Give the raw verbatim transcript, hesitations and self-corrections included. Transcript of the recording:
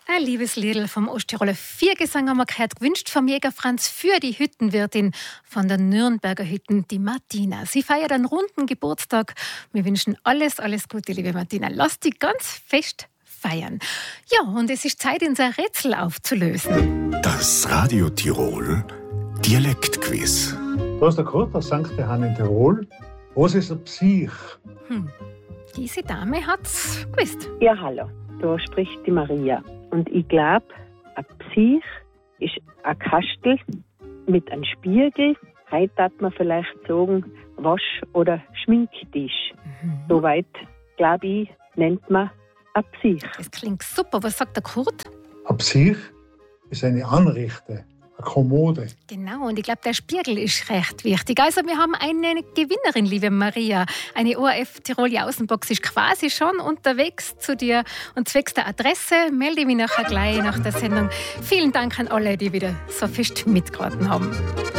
Ein liebes Liedl vom Osttiroler Viergesang haben wir gehört, gewünscht vom Jäger Franz für die Hüttenwirtin von der Nürnberger Hütten, die Martina. Sie feiert einen runden Geburtstag. Wir wünschen alles, alles Gute, liebe Martina. Lass dich ganz fest feiern. Ja, und es ist Zeit, unser Rätsel aufzulösen. Das Radio Tirol Dialektquiz. Da ist der Kurt aus Sankt Johann in Tirol. Was ist ein Psych? Hm. Diese Dame hat's gewusst. Ja, hallo. Da spricht die Maria. Und ich glaube, ein Psych ist ein Kastel mit einem Spiegel. Heute darf man vielleicht sagen, Wasch- oder Schminktisch. Mhm. Soweit, glaube ich, nennt man ein Psych. Das klingt super. Was sagt der Kurt? Ein Psych ist eine Anrichte, eine Kommode. Genau, und ich glaube, der Spiegel ist recht wichtig. Also wir haben eine Gewinnerin, liebe Maria. Eine O R F Tirol Außenbox ist quasi schon unterwegs zu dir. Und zwecks der Adresse melde ich mich nachher gleich nach der Sendung. Vielen Dank an alle, die wieder so fest mitgeraten haben.